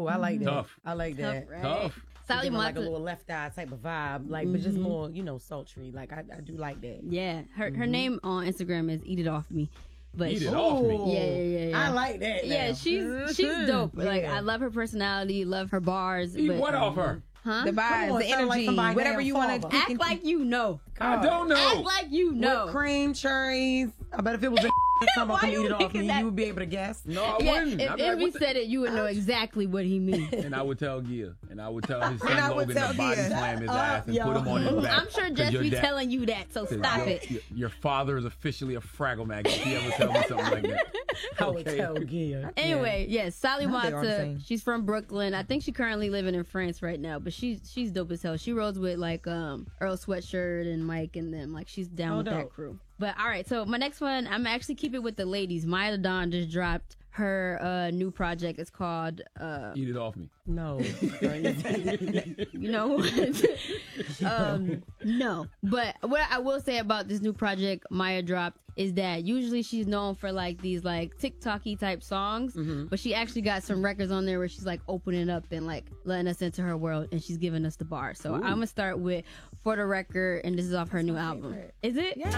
I like that. Tough. I like that. Right? Tough. Sally Giving like a Mata. little Left Eye type of vibe, like, but just more, sultry. Like I do like that. Yeah, her name on Instagram is Eat It Off Me. But Eat it off me. Yeah. I like that. Yeah, now. she's dope. Like I love her personality, love her bars. Eat but, what off her? Huh? The vibes, on, the sound like energy, somebody whatever damn you want father. to Act like you know. I don't Act know. like you know. Whipped cream, cherries. I bet if it was in somebody Why can you eat it off thinking me, that? you would be able to guess. No, I Yeah, wouldn't. if I'd be like, Envy what the- said it, you would know exactly what he means. And I would tell Gia. And I would tell his And I son would Logan tell to body Gia. slam his ass and yo. put him on his back. I'm sure 'Cause Jess your be dad- telling you that, so stop your, it. Your father is officially a Fraggle maggot. If he ever tell me something like that. I would tell Gia. Anyway, yes, Sally I think they're all the Mata. same. She's from Brooklyn. I think she currently living in France right now, but she's dope as hell. She rolls with like Earl Sweatshirt and Mike and them. Like she's down with that dope. crew. But all right, so my next one, I'm actually keep it with the ladies. Maya Dawn just dropped her new project. It's called Eat it off me. No. you know no. But what I will say about this new project Maya dropped is that usually she's known for like these like TikTok-y type songs, but she actually got some records on there where she's like opening up and like letting us into her world, and she's giving us the bar. So I'm gonna start with For the Record, and this is off her new album. Is it? Yeah.